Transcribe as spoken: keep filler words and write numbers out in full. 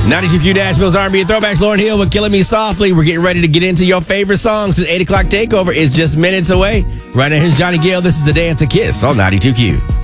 ninety-two Q Nashville's R and B and Throwbacks. Lauryn Hill with Killing Me Softly. We're getting ready to get into your favorite songs. The eight o'clock takeover is just minutes away. Right now, here's Johnny Gill. This is The Dance of Kiss on ninety-two Q.